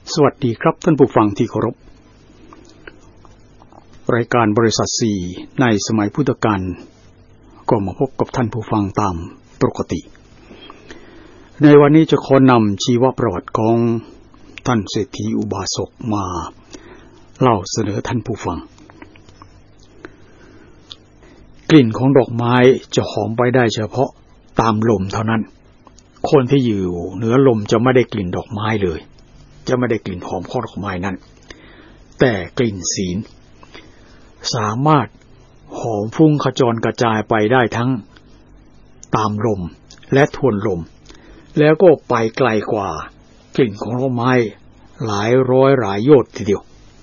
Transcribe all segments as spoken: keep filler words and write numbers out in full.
สวัสดีครับท่านผู้ฟังที่เคารพรายการบริษัทสี่ในสมัยพุทธกาลก็มาพบกับท่านผู้ฟังตามปกติในวันนี้จะขอนำชีวประวัติของท่านเศรษฐีอุบาสกมาเล่าเสนอท่านผู้ฟังกลิ่นของดอกไม้จะหอมไปได้เฉพาะตามลมเท่านั้นคนที่อยู่เหนือลมจะไม่ได้กลิ่นดอกไม้เลยจะไม่ได้กลิ่นหอมของดอกไม้นั้นแต่กลิ่นศีลสามารถหอมฟุ้งขจรกระจายไปได้ทั้งตามลมและทวนลมแล้วก็ไปไกลกว่ากลิ่นของดอกไม้หลายร้อยหลายโยชน์ทีเดียว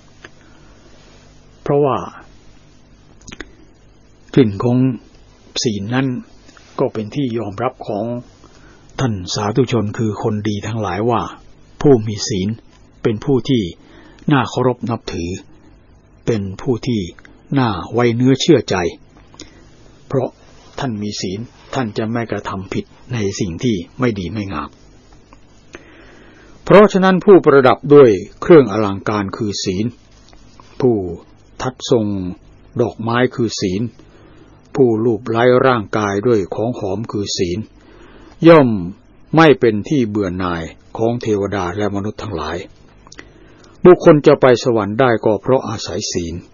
เพราะว่ากลิ่นของศีลนั้นก็เป็นที่ยอมรับของท่านสาธุชนคือคนดีทั้งหลายว่าผู้มีศีลเป็นผู้ที่น่าเคารพนับถือเป็นผู้ที่น่าไว้เนื้อเชื่อใจเพราะท่านมีศีลท่านจะไม่กระทำผิดในสิ่งที่ไม่ดีไม่งามเพราะฉะนั้นผู้ประดับด้วยเครื่องอลังการคือศีลผู้ทัดทรงดอกไม้คือศีลผู้ลูบไล้ร่างกายด้วยของหอมคือศีลย่อมไม่เป็นที่เบื่อหน่ายของเทวดาและมนุษย์ทั้งหลายบุคคลจะไปสวรรค์ได้ก็เพราะอาศัยศีล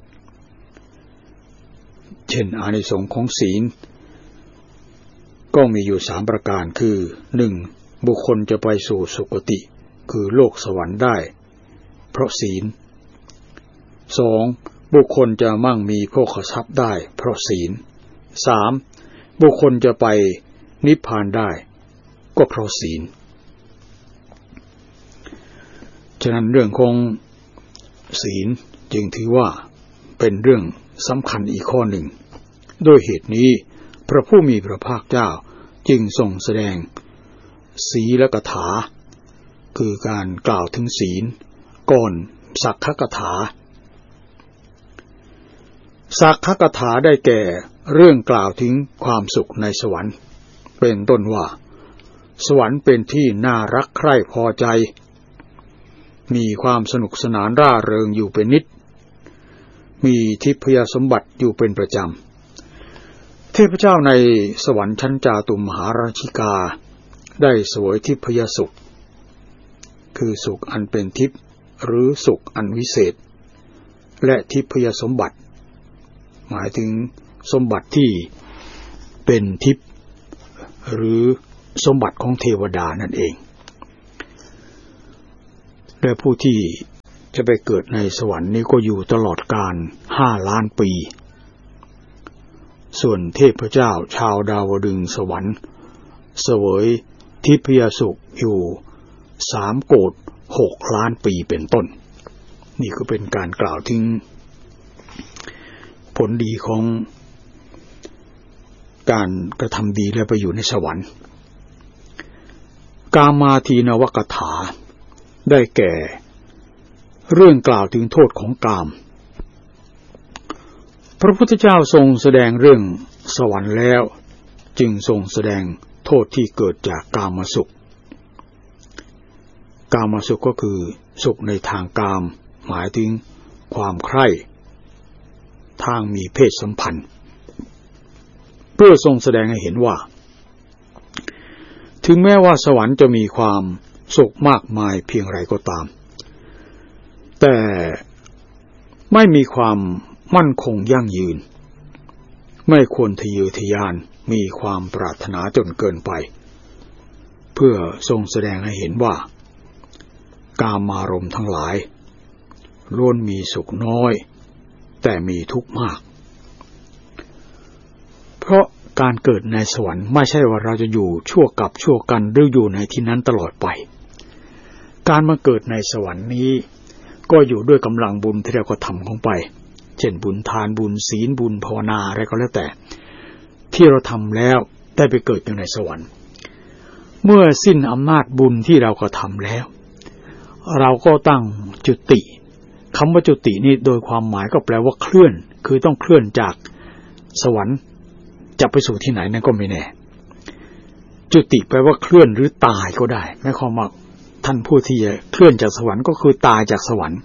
เช่นอานิสงส์ของศีลก็มีอยู่สามประการคือหนึ่งบุคคลจะไปสู่สุคติคือโลกสวรรค์ได้เพราะศีลสองบุคคลจะมั่งมีโภคทรัพย์ได้เพราะศีลสามบุคคลจะไปนิพพานได้ก็เพราะศีลฉะนั้นเรื่องของศีลจึงถือว่าเป็นเรื่องสำคัญอีกข้อหนึ่งด้วยเหตุนี้พระผู้มีพระภาคเจ้าจึงทรงแสดงศีลกถาคือการกล่าวถึงศีลก่อนสักขกถาสักขกถาได้แก่เรื่องกล่าวถึงความสุขในสวรรค์เป็นต้นว่าสวรรค์เป็นที่น่ารักใคร่พอใจมีความสนุกสนานร่าเริงอยู่เป็นนิดมีทิพยสมบัติอยู่เป็นประจำเทพเจ้าในสวรรค์ชั้นจาตุมหาราชิกาได้เสวยทิพยสุขคือสุขอันเป็นทิพย์หรือสุขอันวิเศษและทิพยสมบัติหมายถึงสมบัติที่เป็นทิพย์หรือสมบัติของเทวดานั่นเองและผู้ที่จะไปเกิดในสวรรค์นี้ก็อยู่ตลอดกาลห้าล้านปีส่วนเทพเจ้าชาวดาวดึงสวรรค์เสวยทิพยสุขอยู่สามโกฏหกล้านปีเป็นต้นนี่ก็เป็นการกล่าวถึงผลดีของการกระทำดีและไปอยู่ในสวรรค์กามาทีนวกถาได้แก่เรื่องกล่าวถึงโทษของกามพระพุทธเจ้าทรงแสดงเรื่องสวรรค์แล้วจึงทรงแสดงโทษที่เกิดจากกามสุขกามสุขก็คือสุขในทางกามหมายถึงความใคร่ทางมีเพศสัมพันธ์เพื่อทรงแสดงให้เห็นว่าถึงแม้ว่าสวรรค์จะมีความสุขมากมายเพียงไรก็ตามแต่ไม่มีความมั่นคงยั่งยืนไม่ควรทะเยอทะยานมีความปรารถนาจนเกินไปเพื่อทรงแสดงให้เห็นว่ากามารมณ์ทั้งหลายล้วนมีสุขน้อยแต่มีทุกข์มากเพราะการเกิดในสวรรค์ไม่ใช่ว่าเราจะอยู่ชั่วกับชั่วกันหรืออยู่ในที่นั้นตลอดไปการมาเกิดในสวรรค์นี้ก็อยู่ด้วยกำลังบุญที่เราก็ทำของไปเช่นบุญทานบุญศีลบุญภาวนาอะไรก็แล้วแต่ที่เราทำแล้วได้ไปเกิดอยู่ในสวรรค์เมื่อสิ้นอำนาจบุญที่เราก็ทำแล้วเราก็ตั้งจุติคำว่าจุตินี่โดยความหมายก็แปลว่าเคลื่อนคือต้องเคลื่อนจากสวรรค์จะไปสู่ที่ไหนนั่นก็ไม่แน่จุติแปลว่าเคลื่อนหรือตายก็ได้หมายความว่าท่านผู้ที่จะเคลื่อนจากสวรรค์ก็คือตายจากสวรรค์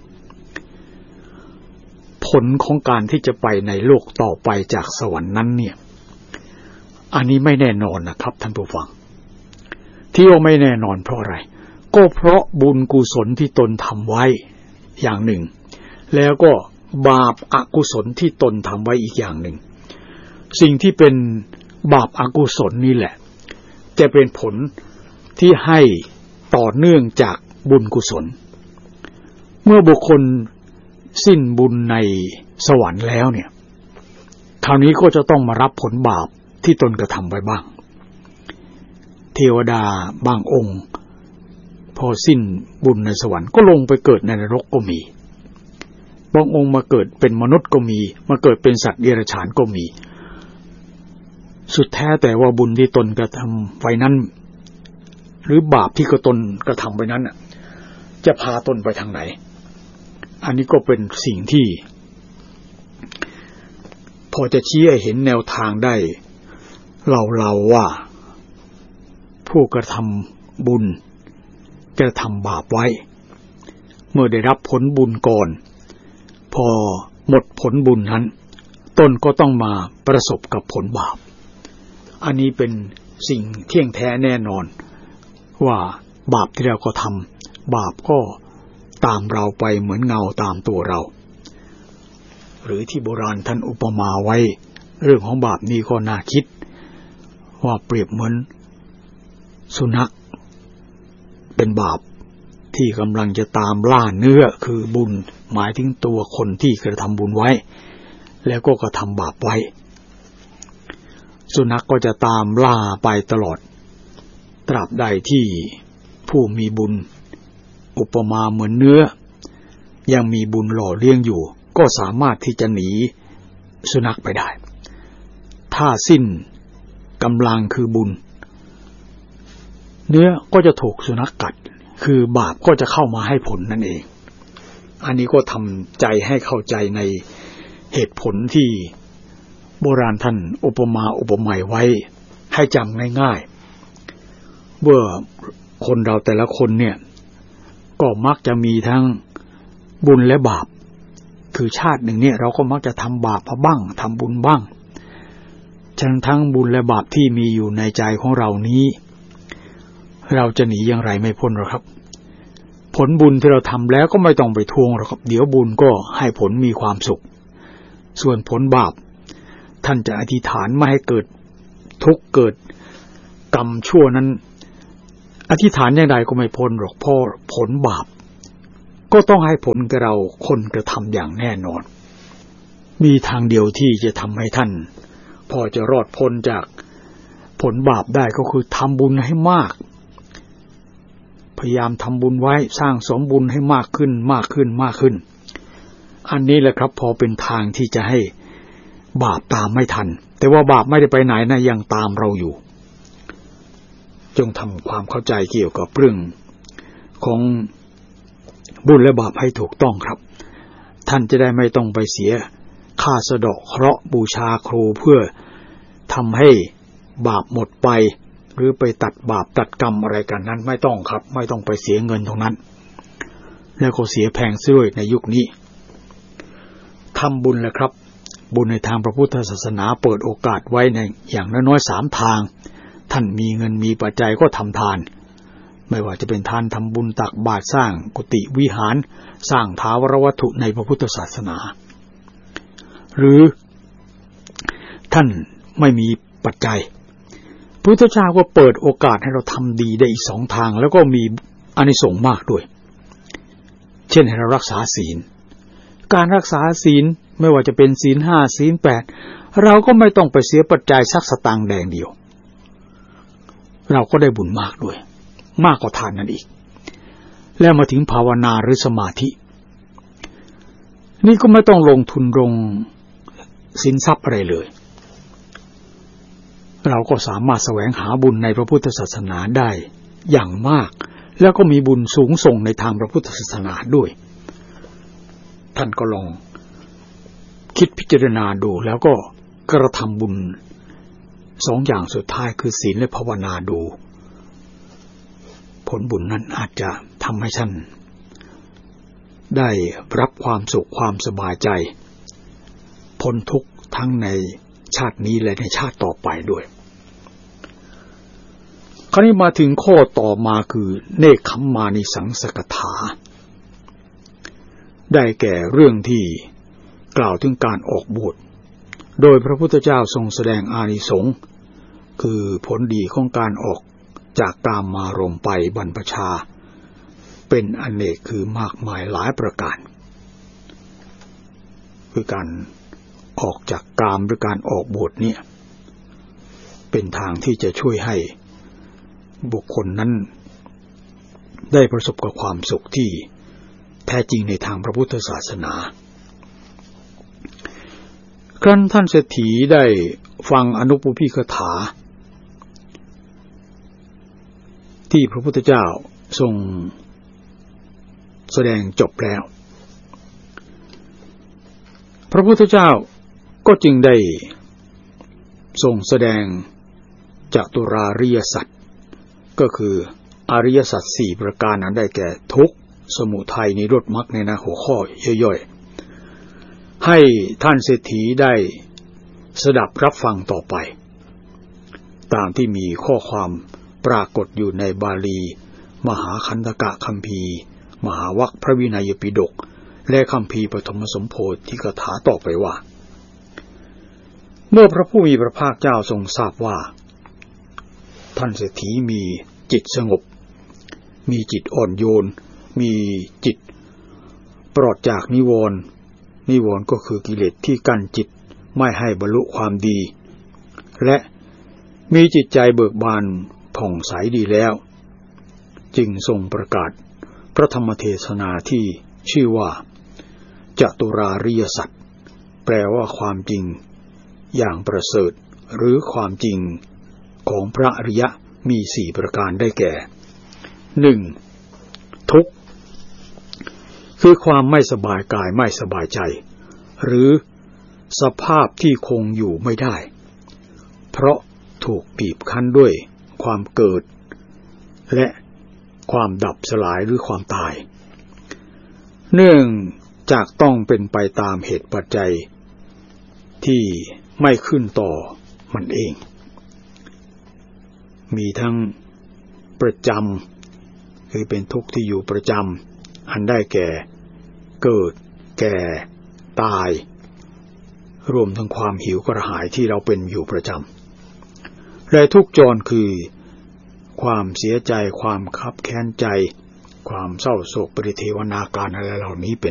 ผลของการที่จะไปในโลกต่อไปจากสวรรค์นั้นเนี่ยอันนี้ไม่แน่นอนนะครับท่านผู้ฟังที่ว่าไม่แน่นอนเพราะอะไรก็เพราะบุญกุศลที่ตนทำไว้อย่างหนึ่งแล้วก็บาปอกุศลที่ตนทำไว้อีกอย่างหนึ่งสิ่งที่เป็นบาปอกุศลนี่แหละจะเป็นผลที่ให้ต่อเนื่องจากบุญกุศลเมื่อบุคคลสิ้นบุญในสวรรค์แล้วเนี่ยคราวนี้ก็จะต้องมารับผลบาปที่ตนกระทำไว้บ้างเทวดาบางองค์พอสิ้นบุญในสวรรค์ก็ลงไปเกิดในนรกก็มีบางองค์มาเกิดเป็นมนุษย์ก็มีมาเกิดเป็นสัตว์เดรัจฉานก็มีสุดแท้แต่ว่าบุญที่ตนกระทำไว้นั้นหรือบาปที่ตนกระทำไว้นั้นจะพาตนไปทางไหนอันนี้ก็เป็นสิ่งที่พอจะชี้ให้เห็นแนวทางได้เราๆว่าผู้กระทำบุญกระทำบาปไว้เมื่อได้รับผลบุญก่อนพอหมดผลบุญนั้นตนก็ต้องมาประสบกับผลบาปอันนี้เป็นสิ่งเที่ยงแท้แน่นอนว่าบาปที่เราก็ทำบาปก็ตามเราไปเหมือนเงาตามตัวเราหรือที่โบราณท่านอุปมาไว้เรื่องของบาปนี้ก็น่าคิดว่าเปรียบเหมือนสุนัขเป็นบาปที่กำลังจะตามล่าเนื้อคือบุญหมายถึงตัวคนที่กระทำบุญไว้แล้วก็กระทำบาปไว้สุนัขก็จะตามล่าไปตลอดตราบใดที่ผู้มีบุญอุปมาเหมือนเนื้อยังมีบุญหล่อเลี้ยงอยู่ก็สามารถที่จะหนีสุนัขไปได้ถ้าสิ้นกำลังคือบุญเนื้อก็จะถูกสุนัขกัดคือบาปก็จะเข้ามาให้ผลนั่นเองอันนี้ก็ทำใจให้เข้าใจในเหตุผลที่โบราณท่านอุปมาอุปไมยไว้ให้จำง่ายๆว่าคนเราแต่ละคนเนี่ยก็มักจะมีทั้งบุญและบาปคือชาติหนึ่งเนี่ยเราก็มักจะทำบาปบ้างทำบุญบ้างฉะนั้นทั้งบุญและบาปที่มีอยู่ในใจของเรานี้เราจะหนีอย่างไรไม่พ้นหรอกครับผลบุญที่เราทำแล้วก็ไม่ต้องไปทวงหรอกครับเดี๋ยวบุญก็ให้ผลมีความสุขส่วนผลบาปท่านจะอธิษฐานไม่ให้เกิดทุกข์เกิดกรรมชั่วนั้นอธิษฐานอย่างใดก็ไม่พ้นหรอกเพราะผลบาปก็ต้องให้ผลกับเราคนกระทำอย่างแน่นอนมีทางเดียวที่จะทำให้ท่านพอจะรอดพ้นจากผลบาปได้ก็คือทำบุญให้มากพยายามทำบุญไว้สร้างสมบุญให้มากขึ้นมากขึ้นมากขึ้นอันนี้แหละครับพอเป็นทางที่จะให้บาปตามไม่ทันแต่ว่าบาปไม่ได้ไปไหนนะยังตามเราอยู่จงทำความเข้าใจเกี่ยวกับเรื่องของบุญและบาปให้ถูกต้องครับท่านจะได้ไม่ต้องไปเสียค่าสะเดาะเคราะห์บูชาครูเพื่อทำให้บาปหมดไปหรือไปตัดบาปตัดกรรมอะไรกันนั้นไม่ต้องครับไม่ต้องไปเสียเงินตรงนั้นแล้วก็เสียแพงซะด้วยในยุคนี้ทำบุญแหละครับบุญในทางพระพุทธศาสนาเปิดโอกาสไว้ในอย่างน้อยๆสามทางท่านมีเงินมีปัจจัยก็ทำทานไม่ว่าจะเป็นทานทำบุญตักบาตรสร้างกุฏิวิหารสร้างถาวรวัตถุในพระพุทธศาสนาหรือท่านไม่มีปัจจัยพระพุทธเจ้าก็เปิดโอกาสให้เราทำดีได้อีกสองทางแล้วก็มีอานิสงส์มากด้วยเช่นให้เรารักษาศีลการรักษาศีลไม่ว่าจะเป็นศีลห้าศีลแปดเราก็ไม่ต้องไปเสียปัจจัยสักสตางค์แดงเดียวเราก็ได้บุญมากด้วยมากกว่าทานนั่นอีกแล้วมาถึงภาวนาหรือสมาธินี่ก็ไม่ต้องลงทุนลงสินทรัพย์อะไรเลยเราก็สามารถแสวงหาบุญในพระพุทธศาสนาได้อย่างมากแล้วก็มีบุญสูงส่งในทางพระพุทธศาสนาด้วยท่านก็ลองคิดพิจารณาดูแล้วก็กระทำบุญสองอย่างสุดท้ายคือศีลและภาวนาดูผลบุญนั้นอาจจะทำให้ท่านได้รับความสุขความสบายใจพ้นทุกข์ทั้งในชาตินี้และในชาติต่อไปด้วยคราวนี้มาถึงข้อต่อมาคือเนกขัมมานิสังสกถาได้แก่เรื่องที่กล่าวถึงการออกบวชโดยพระพุทธเจ้าทรงแสดงอานิสงส์คือผลดีของการออกจากกามารมณ์ไปบรรพชาเป็นอเนกคือมากมายหลายประการคือการออกจากกามหรือการออกบวชเนี่ยเป็นทางที่จะช่วยให้บุคคลนั้นได้ประสบกับความสุขที่แท้จริงในทางพระพุทธศาสนาครั้นท่านเศรษฐีได้ฟังอนุปุพพิกถาที่พระพุทธเจ้าทรงแสดงจบแล้วพระพุทธเจ้าก็จึงได้ทรงแสดงจตุราริยสัจก็คืออริยสัจสี่ประการนั้นได้แก่ทุกข์สมุทัยนิโรธมรรคในนะหัวข้อย่อยๆให้ท่านเศรษฐีได้สดับรับฟังต่อไปตามที่มีข้อความปรากฏอยู่ในบาลีมหาคันธกะคัมภีร์มหาวรรคพระวินัยปิฎกและคัมภีร์ปฐมสมโพธิกถาต่อไปว่าเมื่อพระผู้มีพระภาคเจ้าทรงทราบว่าท่านเศรษฐีมีจิตสงบมีจิตอ่อนโยนมีจิตปลอดจากนิวรณ์นิวรณ์ก็คือกิเลสที่กั้นจิตไม่ให้บรรลุความดีและมีจิตใจเบิกบานผ่องใสดีแล้วจึงทรงประกาศพระธรรมเทศนาที่ชื่อว่าจตุราริยสัจแปลว่าความจริงอย่างประเสริฐหรือความจริงของพระอริยะมีสี่ประการได้แก่หนึ่งทุกข์คือความไม่สบายกายไม่สบายใจหรือสภาพที่คงอยู่ไม่ได้เพราะถูกบีบคั้นด้วยความเกิดและความดับสลายหรือความตายเนื่องจากต้องเป็นไปตามเหตุปัจจัยที่ไม่ขึ้นต่อมันเองมีทั้งประจำคือเป็นทุกข์ที่อยู่ประจำอันได้แก่เกิดแก่ตายรวมทั้งความหิวกระหายที่เราเป็นอยู่ประจำและทุกข์จรคือความเสียใจความคับแค้นใจความเศร้าโศกปริเทวนาการอะไรเหล่านี้เป็น